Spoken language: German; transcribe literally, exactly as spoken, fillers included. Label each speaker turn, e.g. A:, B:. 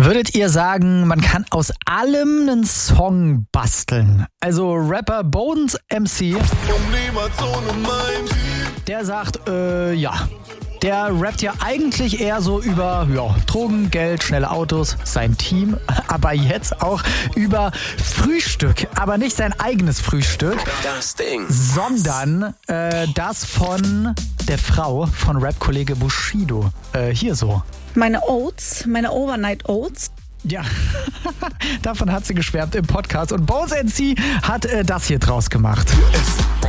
A: Würdet ihr sagen, man kann aus allem einen Song basteln? Also Rapper Bones M C, der sagt, äh, ja, der rappt ja eigentlich eher so über ja, Drogen, Geld, schnelle Autos, sein Team, aber jetzt auch über Frühstück. Aber nicht sein eigenes Frühstück,
B: Das Ding.
A: sondern äh, das von der Frau von Rap-Kollege Bushido. Äh, hier so.
C: Meine Oats, meine Overnight Oats.
A: Ja, davon hat sie geschwärmt im Podcast und Bones M C hat äh, das hier draus gemacht.